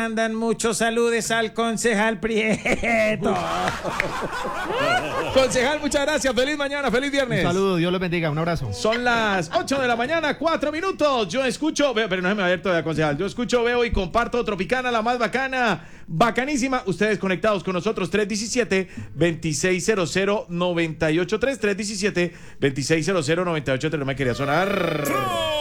mandan muchos saludos al concejal Prieto. Concejal, muchas gracias. Feliz mañana, feliz viernes. Un saludo, Dios los bendiga, un abrazo. Son las 8 de la mañana, 4 minutos. Yo escucho, veo, pero no se me va a ver todavía, concejal. Yo escucho, veo y comparto Tropicana, la más bacana, bacanísima. Ustedes conectados con nosotros, 317-2600-983, 317-2600-983. No me quería sonar.